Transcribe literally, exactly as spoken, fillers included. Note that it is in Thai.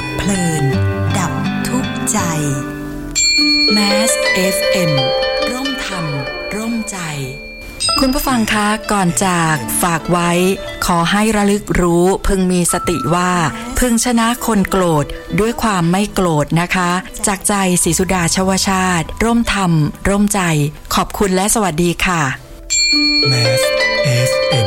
บเพลินดับทุกข์ใจ Mass เอฟ เอ็ม ร่มธรรมร่มใจคุณผู้ฟังคะก่อนจากฝากไว้ขอให้ระลึกรู้พึงมีสติว่าพึงชนะคนโกรธด้วยความไม่โกรธนะคะจากใจศรีสุดาชวชาติร่มธรรมร่มใจขอบคุณและสวัสดีค่ะ Mass เอฟ เอ็ม